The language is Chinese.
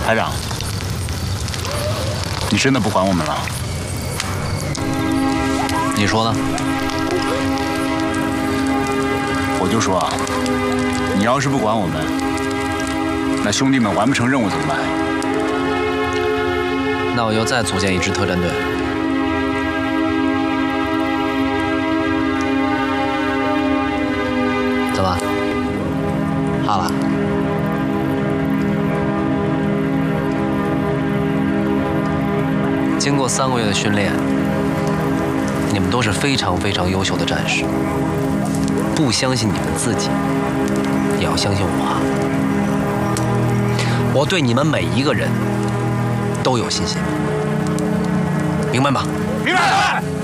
排长，你真的不管我们了？ 你说呢？ 我就说啊，你要是不管我们，那兄弟们完不成任务怎么办？ 那我就再组建一支特战队。怎么？怕了？经过3个月的训练，你们都是非常非常优秀的战士。不相信你们自己，也要相信我。我对你们每一个人都有信心，明白吗？ 明白。